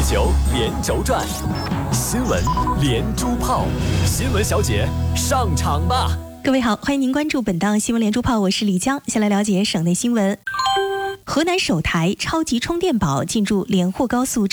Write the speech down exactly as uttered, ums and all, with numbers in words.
球连轴转，新闻连珠炮，新闻小姐上场吧！ 各位好，欢迎您关注本档新闻连珠炮，我是李江。先来了解省内新闻。河南首台超级充电宝进驻连霍高速